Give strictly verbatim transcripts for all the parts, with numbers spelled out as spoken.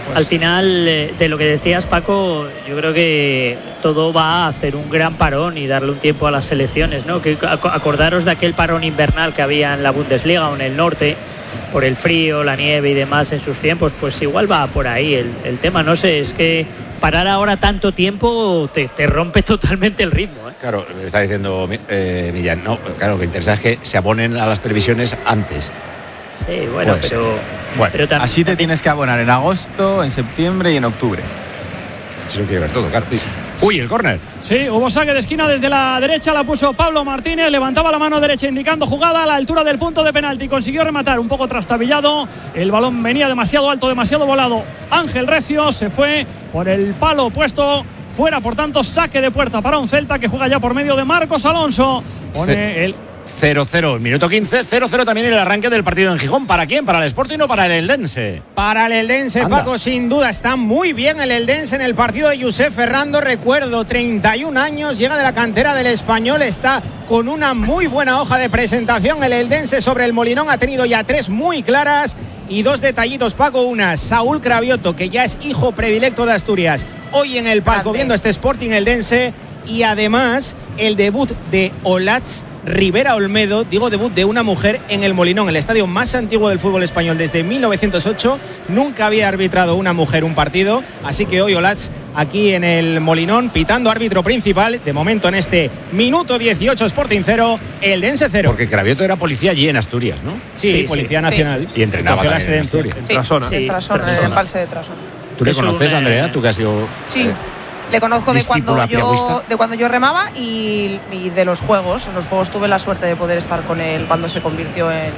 Pues... Al final, eh, de lo que decías, Paco, yo creo que todo va a hacer un gran parón y darle un tiempo a las selecciones, ¿no? Que acordaros de aquel parón invernal que había en la Bundesliga o en el norte, por el frío, la nieve y demás en sus tiempos, pues igual va por ahí el, el tema. No sé, es que parar ahora tanto tiempo te, te rompe totalmente el ritmo, ¿eh? Claro, me está diciendo eh, Millán, no, claro, lo que interesa es que se abonen a las televisiones antes. Sí, bueno, pues, pero, bueno pero también, así te también... tienes que abonar en agosto, en septiembre y en octubre. Si lo quiere ver todo, claro. Uy, el córner. Sí, hubo saque de esquina desde la derecha, la puso Pablo Martínez, levantaba la mano derecha indicando jugada a la altura del punto de penalti, consiguió rematar un poco trastabillado, el balón venía demasiado alto, demasiado volado. Ángel Recio se fue por el palo opuesto, fuera, por tanto, saque de puerta para un Celta que juega ya por medio de Marcos Alonso. Pone el cero cero, minuto quince, cero cero también el arranque del partido en Gijón. ¿Para quién? ¿Para el Sporting o para el Eldense? Para el Eldense, Anda. Paco, sin duda está muy bien el Eldense en el partido de Josep Ferrando. Recuerdo, treinta y un años, llega de la cantera del Español, está con una muy buena hoja de presentación. El Eldense sobre el Molinón ha tenido ya tres muy claras. Y dos detallitos, Paco. Una, Saúl Cravioto, que ya es hijo predilecto de Asturias, hoy en el palco viendo este Sporting Eldense. Y además el debut de Olatz Rivera Olmedo, digo debut de una mujer en el Molinón, el estadio más antiguo del fútbol español desde mil novecientos ocho. Nunca había arbitrado una mujer un partido, así que hoy Olatz aquí en el Molinón pitando árbitro principal, de momento en este minuto dieciocho, Sporting cero, Eldense cero. Porque Cravioto era policía allí en Asturias, ¿no? Sí, sí, policía sí. nacional. Y entrenaba la en Asturias. Sí, en Trasona, sí, en, Trasona, en el embalse de Trasona. ¿Tú le conoces, Andrea? ¿Tú que has sido...? Sí. Eh, Le conozco de cuando yo de cuando yo remaba y, y de los juegos. En los juegos tuve la suerte de poder estar con él cuando se convirtió en...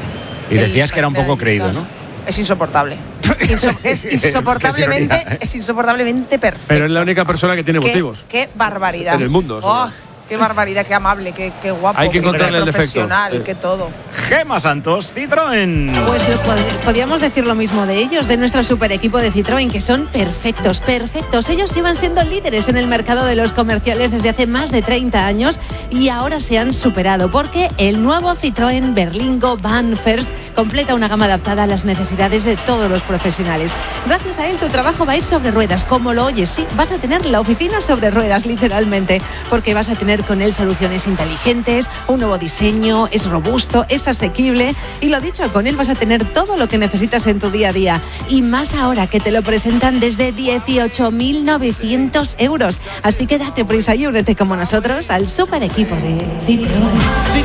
Y decías que era un poco creído, ¿no? Es insoportable. Inso, es insoportablemente es insoportablemente perfecto. Pero es la única persona que tiene qué, motivos. Qué barbaridad. En el mundo. Oh, qué barbaridad, qué amable, qué, qué guapo, hay que encontrarle qué el profesional, defecto. qué todo. Gema Santos, Citroën. Pues pod- podríamos decir lo mismo de ellos, de nuestro super equipo de Citroën, que son perfectos, perfectos. Ellos llevan siendo líderes en el mercado de los comerciales desde hace más de treinta años y ahora se han superado porque el nuevo Citroën Berlingo Van First completa una gama adaptada a las necesidades de todos los profesionales. Gracias a él tu trabajo va a ir sobre ruedas, como lo oyes, sí, vas a tener la oficina sobre ruedas literalmente, porque vas a tener con él soluciones inteligentes, un nuevo diseño, es robusto, es asequible y lo dicho, con él vas a tener todo lo que necesitas en tu día a día y más ahora que te lo presentan desde dieciocho mil novecientos euros. Así que date prisa y únete como nosotros al super equipo de Citroën.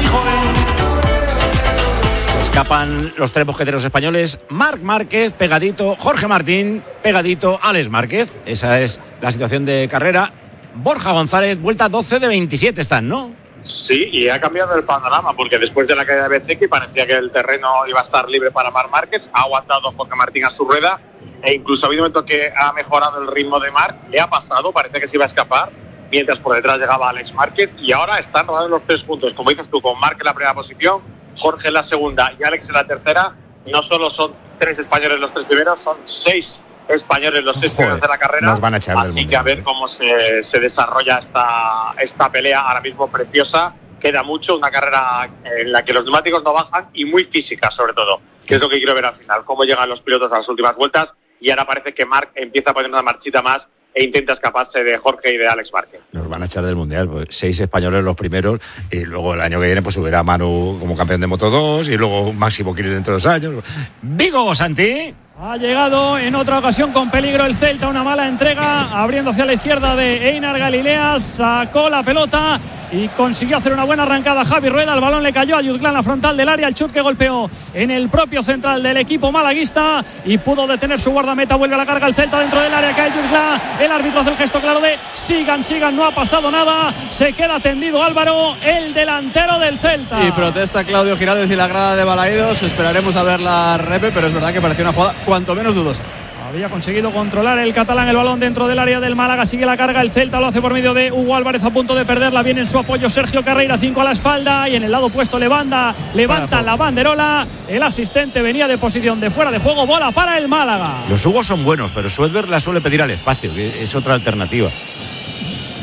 Se escapan los tres mosqueteros españoles, Marc Márquez pegadito, Jorge Martín pegadito, Alex Márquez. Esa es la situación de carrera. Borja González, vuelta doce de veintisiete están, ¿no? Sí, y ha cambiado el panorama, porque después de la caída de Bezzecchi parecía que el terreno iba a estar libre para Marc Márquez, ha aguantado Jorge Martín a su rueda, e incluso ha habido un momento que ha mejorado el ritmo de Marc, le ha pasado, parecía que se iba a escapar, mientras por detrás llegaba Alex Márquez, y ahora están rodando los tres puntos, como dices tú, con Marc en la primera posición, Jorge en la segunda y Alex en la tercera. No solo son tres españoles los tres primeros, son seis españoles los seis primeros de la carrera. Nos van a echar del Así que a ver cómo se, se desarrolla esta, esta pelea, ahora mismo preciosa. Queda mucho, una carrera en la que los neumáticos no bajan y muy física sobre todo, que es lo que quiero ver al final, cómo llegan los pilotos a las últimas vueltas, y ahora parece que Marc empieza a poner una marchita más e intenta escaparse de Jorge y de Alex Márquez. Nos van a echar del Mundial, pues seis españoles los primeros, y luego el año que viene pues subirá Manu como campeón de Moto dos y luego Máximo Quiles dentro de dos años. Vigo, Santi. Ha llegado en otra ocasión con peligro el Celta, una mala entrega, abriendo hacia la izquierda de Einar Galilea, sacó la pelota y consiguió hacer una buena arrancada Javi Rueda. El balón le cayó a Yuzglán, la frontal del área, el chut que golpeó en el propio central del equipo malaguista y pudo detener su guardameta. Vuelve a la carga el Celta dentro del área, cae Yuzglán, el árbitro hace el gesto claro de sigan, sigan, no ha pasado nada, se queda tendido Álvaro, el delantero del Celta. Y protesta Claudio Giraldez y la grada de Balaídos. Esperaremos a ver la repe, pero es verdad que pareció una jugada cuanto menos dudosa. Había conseguido controlar el catalán el balón dentro del área del Málaga. Sigue la carga el Celta, lo hace por medio de Hugo Álvarez, a punto de perderla. Viene en su apoyo Sergio Carreira, cinco a la espalda, y en el lado opuesto levanta, levanta la banderola. El asistente venía de posición de fuera de juego, bola para el Málaga. Los Hugos son buenos, pero Suedberg la suele pedir al espacio, que es otra alternativa.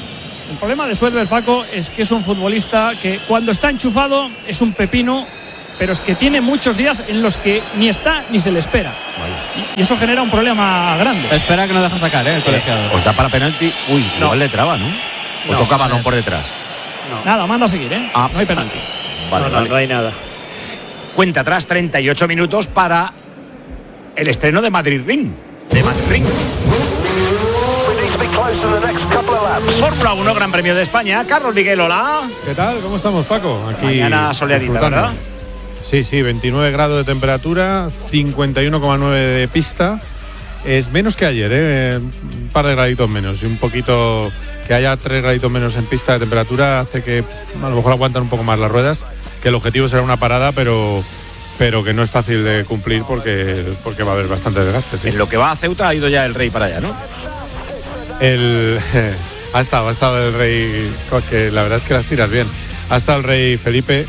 El problema de Suedberg, Paco, es que es un futbolista que cuando está enchufado es un pepino pero es que tiene muchos días en los que ni está ni se le espera. Y eso genera un problema grande. Espera que no deja sacar, ¿eh? El colegiado. ¿Os da para penalti? Uy, no. Igual le traba, ¿no? ¿O no, toca no balón es. por detrás? No. Nada, manda a seguir, ¿eh? Ah. No hay penalti. Vale, no, no, vale. no hay nada. Cuenta atrás, treinta y ocho minutos para el estreno de Madrid Ring. De Madrid Ring. Fórmula uno, Gran Premio de España. Carlos Miguel, hola. ¿Qué tal? ¿Cómo estamos, Paco? Aquí mañana soleadita, ¿verdad? Sí, sí, veintinueve grados de temperatura, cincuenta y uno coma nueve de pista. Es menos que ayer, ¿eh? Un par de graditos menos. Y un poquito, que haya tres graditos menos en pista de temperatura hace que a lo mejor aguantan un poco más las ruedas, que el objetivo será una parada, pero... pero que no es fácil de cumplir porque, porque va a haber bastante desgaste. ¿Sí? En lo que va a Ceuta ha ido ya el Rey para allá, ¿no? El, ha estado, ha estado el Rey, que la verdad es que las tiras bien. Ha estado el Rey Felipe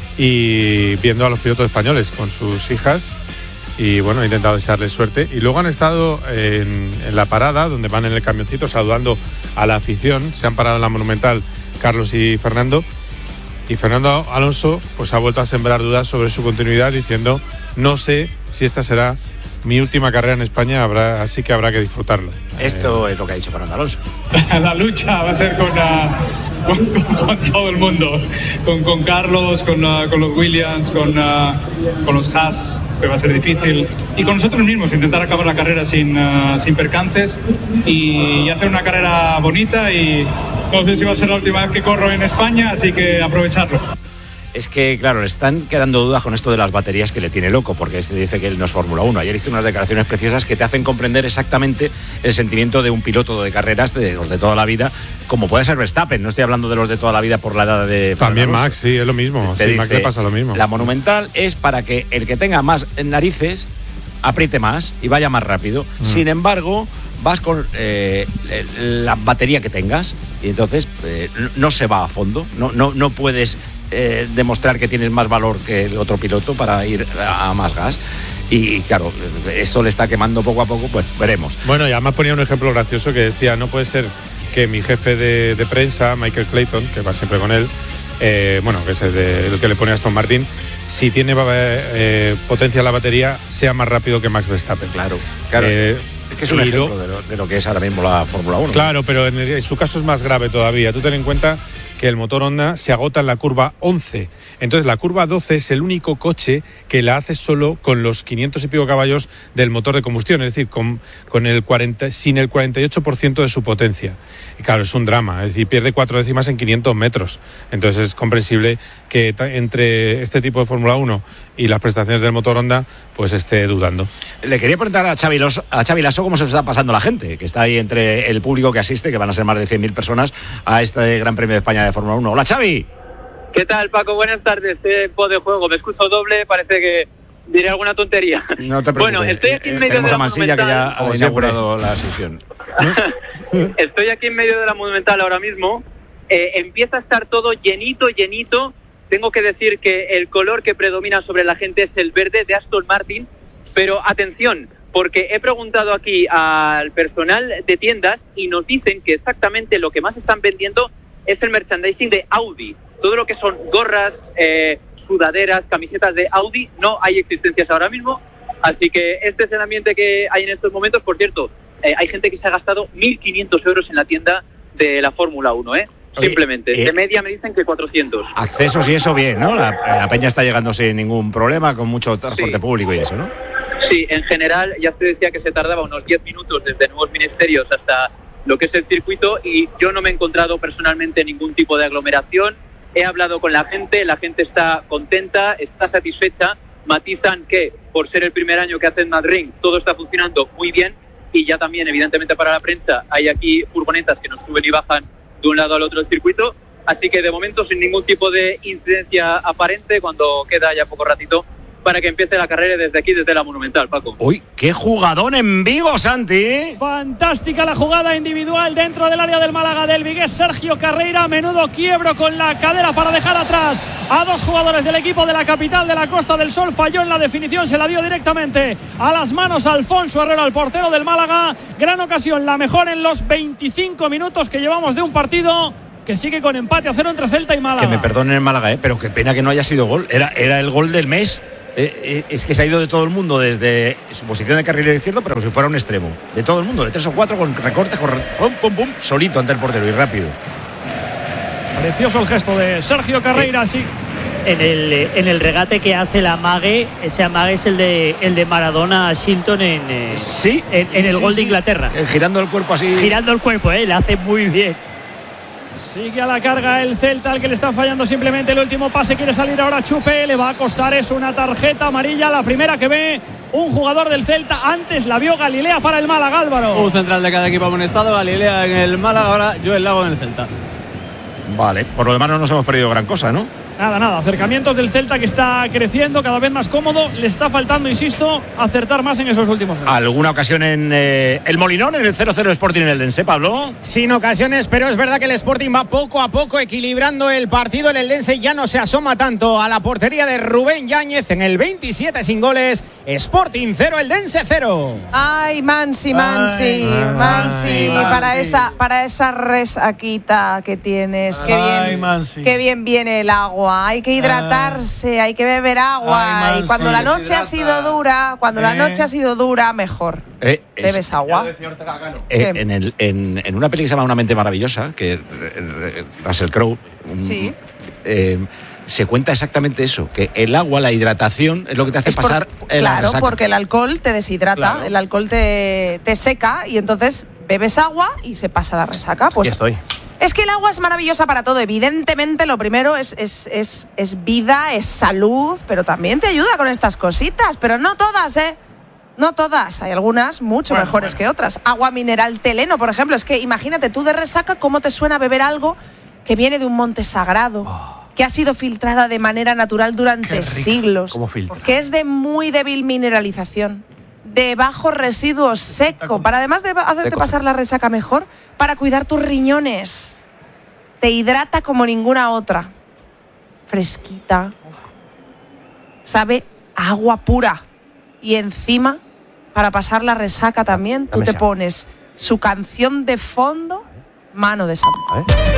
y viendo a los pilotos españoles con sus hijas y bueno, ha intentado desearles suerte. Y luego han estado en, en la parada, donde van en el camioncito saludando a la afición. Se han parado en la Monumental Carlos y Fernando. Y Fernando Alonso pues ha vuelto a sembrar dudas sobre su continuidad diciendo: no sé si esta será mi última carrera en España, habrá, así que habrá que disfrutarlo. Esto eh, es lo que ha dicho Fernando Alonso. La lucha va a ser con, uh, con, con, con todo el mundo, con, con Carlos, con, uh, con los Williams, con, uh, con los Haas, que va a ser difícil, y con nosotros mismos, intentar acabar la carrera sin, uh, sin percances y, y hacer una carrera bonita. Y no sé si va a ser la última vez que corro en España, así que aprovecharlo. Es que, claro, le están quedando dudas con esto de las baterías que le tiene loco, porque se dice que él no es Fórmula uno. Ayer hizo unas declaraciones preciosas que te hacen comprender exactamente el sentimiento de un piloto de carreras, de los de toda la vida, como puede ser Verstappen. No estoy hablando de los de toda la vida por la edad de... También Max, sí, es lo mismo. Sí, Max le pasa lo mismo. La Monumental es para que el que tenga más narices apriete más y vaya más rápido. Mm. Sin embargo, vas con eh, la batería que tengas y entonces eh, no se va a fondo, no, no, no puedes... Eh, demostrar que tienes más valor que el otro piloto para ir a, a más gas. Y claro, esto le está quemando poco a poco, pues veremos. Bueno, y además ponía un ejemplo gracioso que decía: no puede ser que mi jefe de, de prensa, Michael Clayton, que va siempre con él, eh, bueno, que es el, de, el que le pone a Aston Martin, si tiene eh, potencia la batería, sea más rápido que Max Verstappen. Claro, claro. Eh, es que es un ejemplo lo, de, lo, de lo que es ahora mismo la Fórmula uno. Claro, ¿no? Pero en, el, en su caso es más grave todavía. Tú ten en cuenta que el motor Honda se agota en la curva once. Entonces la curva doce es el único coche que la hace solo con los quinientos y pico caballos del motor de combustión, es decir, con, con el cuarenta, sin el cuarenta y ocho por ciento de su potencia. Y claro, es un drama, es decir, pierde cuatro décimas en quinientos metros. Entonces es comprensible que t- entre este tipo de Fórmula uno y las prestaciones del motor Honda, pues esté dudando. Le quería preguntar a Xavi, Los, a Xavi Lasso cómo se está pasando la gente, que está ahí entre el público que asiste, que van a ser más de cien mil personas, a este Gran Premio de España de Fórmula uno. Hola, Xavi. ¿Qué tal, Paco? Buenas tardes. Tiempo de juego. Me escucho doble, parece que diré alguna tontería. No te preocupes. Bueno, estoy aquí en medio Tenemos de la a Mansilla, que ya ha inaugurado la sesión. Estoy aquí en medio de la Monumental ahora mismo. Eh, empieza a estar todo llenito, llenito. Tengo que decir que el color que predomina sobre la gente es el verde de Aston Martin. Pero atención, porque he preguntado aquí al personal de tiendas y nos dicen que exactamente lo que más están vendiendo es el merchandising de Audi. Todo lo que son gorras, eh, sudaderas, camisetas de Audi, no hay existencias ahora mismo. Así que este es el ambiente que hay en estos momentos. Por cierto, eh, hay gente que se ha gastado mil quinientos euros en la tienda de la Fórmula uno, ¿eh? Simplemente. Oye, eh, de media me dicen que cuatrocientos. Accesos y eso bien, ¿no? La, la peña está llegando sin ningún problema, con mucho transporte sí. público y eso, ¿no? Sí, en general, ya se decía que se tardaba unos diez minutos desde Nuevos Ministerios hasta lo que es el circuito, y yo no me he encontrado personalmente ningún tipo de aglomeración. He hablado con la gente, la gente está contenta, está satisfecha. Matizan que por ser el primer año que hacen Madrid, todo está funcionando muy bien, y ya también, evidentemente, para la prensa hay aquí furgonetas que nos suben y bajan de un lado al otro del circuito. Así que de momento sin ningún tipo de incidencia aparente, cuando queda ya poco ratito para que empiece la carrera desde aquí, desde la Monumental, Paco. ¡Uy, qué jugadón en Vigo, Santi! Fantástica la jugada individual dentro del área del Málaga del vigués Sergio Carreira. Menudo quiebro con la cadera para dejar atrás a dos jugadores del equipo de la capital de la Costa del Sol. Falló en la definición, se la dio directamente a las manos a Alfonso Herrero, el portero del Málaga. Gran ocasión, la mejor en los veinticinco minutos que llevamos de un partido. que sigue con empate a cero entre Celta y Málaga. Que me perdonen en Málaga, ¿eh? Pero qué pena que no haya sido gol. Era, era el gol del mes. Eh, eh, es que se ha ido de todo el mundo desde su posición de carrilero izquierdo, pero como si fuera un extremo. De todo el mundo, de tres o cuatro, con recortes, con pum, pum, pum, solito ante el portero y rápido. Precioso el gesto de Sergio Carreira, sí. En el, en el regate que hace el amague, ese amague es el de el de Maradona a Shilton en, eh, sí, en, en el sí, gol sí. de Inglaterra. Eh, girando el cuerpo así. Girando el cuerpo, eh, le hace muy bien. Sigue a la carga el Celta, al que le está fallando simplemente el último pase. Quiere salir ahora Chupe, le va a costar es una tarjeta amarilla, la primera que ve un jugador del Celta. Antes la vio Galilea para el Málaga, Álvaro. Un central de cada equipo amonestado, Galilea en el Málaga, ahora Joel Lago en el Celta. Vale, por lo demás no nos hemos perdido gran cosa, ¿no? Nada, nada, acercamientos del Celta que está creciendo, cada vez más cómodo. Le está faltando, insisto, acertar más en esos últimos meses. ¿Alguna ocasión en eh, el Molinón, en el cero cero Sporting en el Dense, Pablo? Sin ocasiones, pero es verdad que el Sporting va poco a poco equilibrando el partido. El Eldense ya no se asoma tanto a la portería de Rubén Yáñez en el veintisiete sin goles. Sporting cero, Eldense cero. Ay, Mansi, Mansi, Ay, Mansi, ay, para Mansi. esa, para esa resaquita que tienes. Qué Ay, bien, Mansi. qué bien viene el agua. Hay que hidratarse, hay que beber agua. Ay, y cuando Mansi, la noche ha deshidrata. sido dura, cuando la Eh. noche ha sido dura, mejor. Eh, es- Bebes agua. Eh, en, el, en, en una peli que se llama Una mente maravillosa, que eh, eh, Russell Crowe, un- Sí. eh, se cuenta exactamente eso, que el agua, la hidratación, es lo que te hace Es por- pasar el Claro, porque el alcohol te deshidrata, Claro. el alcohol te, te seca y entonces bebes agua y se pasa la resaca. Pues estoy. es que el agua es maravillosa para todo. Evidentemente, lo primero es, es, es, es vida, es salud, pero también te ayuda con estas cositas. Pero no todas, ¿eh? No todas. Hay algunas mucho Bueno, mejores bueno. que otras. Agua mineral Teleno, por ejemplo. Es que imagínate tú de resaca cómo te suena beber algo que viene de un monte sagrado, que ha sido filtrada de manera natural durante siglos, ¿Cómo filtra? que es de muy débil mineralización, de bajo residuo seco, para además de hacerte Seco. pasar la resaca mejor, para cuidar tus riñones. Te hidrata como ninguna otra. Fresquita. Sabe a agua pura. Y encima, para pasar la resaca también, tú Dame te esa. pones su canción de fondo, Mano de Santo. A ver.